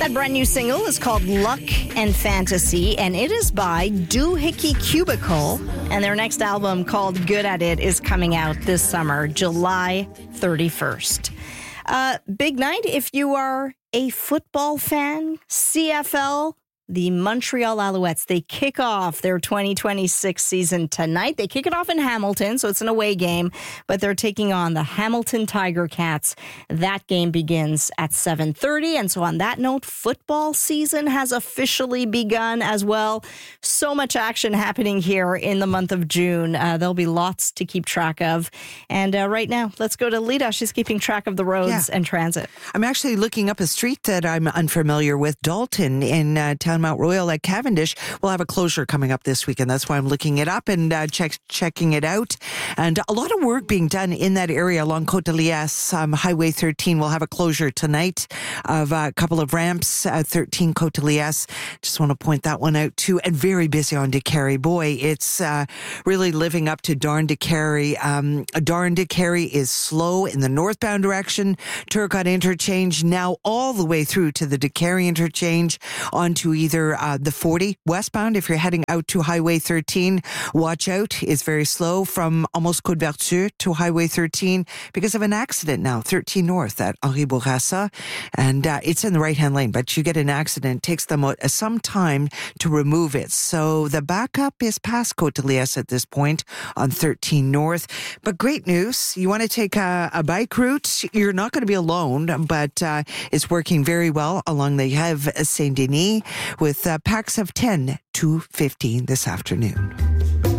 That brand new single is called Luck and Fantasy, and it is by Doohickey Cubicle. And their next album called Good at It is coming out this summer, July 31st. Big night if you are a football fan. CFL, the Montreal Alouettes, they kick off their 2026 season tonight. They kick it off in Hamilton, so it's an away game, but they're taking on the Hamilton Tiger Cats. That game begins at 7:30. And so on that note, football season has officially begun as well. So much action happening here in the month of June. There'll be lots to keep track of. And right now, let's go to Lita. She's keeping track of the roads and transit. I'm actually looking up a street that I'm unfamiliar with, Dalton in town Mount Royal at Cavendish. Will have a closure coming up this weekend. That's why I'm looking it up and checking it out. And a lot of work being done in that area along Côte de Liesse. Highway 13 will have a closure tonight of a couple of ramps, 13 Côte de Liesse. Just want to point that one out too. And very busy on DeCarry. Boy, it's really living up to Darn DeCarry. Darn DeCarry is slow in the northbound direction. Turcotte Interchange now all the way through to the DeCarry Interchange onto either the 40 westbound. If you're heading out to Highway 13, watch out. It's very slow from almost Côte Vertu to Highway 13 because of an accident now. 13 north at Henri Bourassa. And it's in the right-hand lane, but you get an accident. It takes them some time to remove it. So the backup is past Côte de Liesse at this point on 13 north. But great news. You want to take a bike route? You're not going to be alone, but it's working very well along the Hève Saint-Denis with packs of 10 to 15 this afternoon.